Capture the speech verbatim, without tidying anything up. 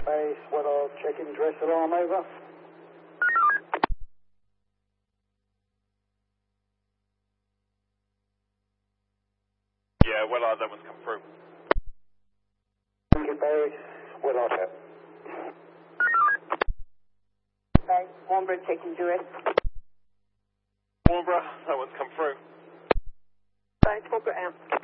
Base, what I'll check in dress alarm over. Yeah, well, uh, that one's come through. Thank you, base, what I'll check. Base, Warnbro checking dress. Warnbro, that one's come through. Base, Walker out.